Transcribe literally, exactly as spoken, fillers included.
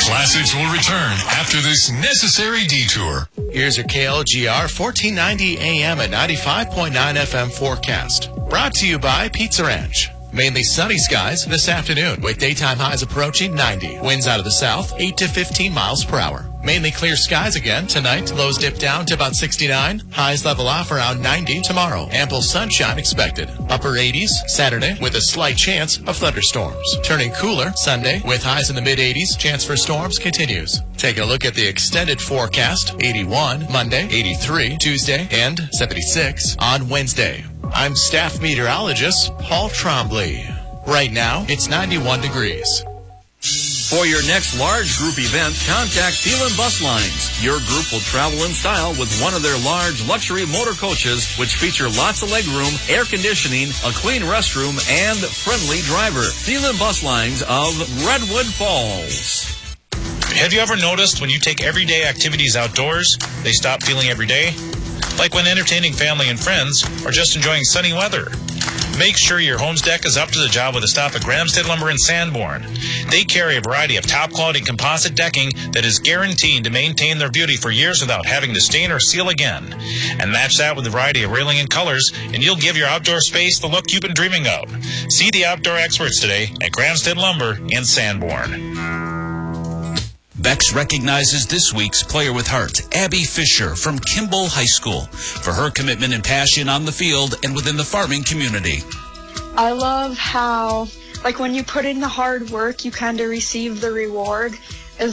Classics will return after this necessary detour. Here's your K L G R fourteen ninety A M at ninety-five point nine F M forecast. Brought to you by Pizza Ranch. Mainly sunny skies this afternoon with daytime highs approaching ninety. Winds out of the south, eight to fifteen miles per hour. Mainly clear skies again tonight. Lows dip down to about sixty-nine. Highs level off around ninety tomorrow. Ample sunshine expected. Upper eighties Saturday with a slight chance of thunderstorms. Turning cooler Sunday with highs in the mid eighties. Chance for storms continues. Taking a look at the extended forecast. eighty-one Monday, eighty-three Tuesday, and seventy-six on Wednesday. I'm staff meteorologist Paul Trombley. Right now, it's ninety-one degrees. For your next large group event, contact Thielen Bus Lines. Your group will travel in style with one of their large luxury motor coaches, which feature lots of legroom, air conditioning, a clean restroom, and friendly driver. Thielen Bus Lines of Redwood Falls. Have you ever noticed when you take everyday activities outdoors, they stop feeling everyday? Like when entertaining family and friends or just enjoying sunny weather. Make sure your home's deck is up to the job with a stop at Grahamstead Lumber in Sanborn. They carry a variety of top-quality composite decking that is guaranteed to maintain their beauty for years without having to stain or seal again. And match that with a variety of railing and colors, and you'll give your outdoor space the look you've been dreaming of. See the outdoor experts today at Grahamstead Lumber in Sanborn. Bex recognizes this week's Player with Heart, Abby Fisher from Kimball High School, for her commitment and passion on the field and within the farming community. I love how, like, when you put in the hard work, you kind of receive the reward.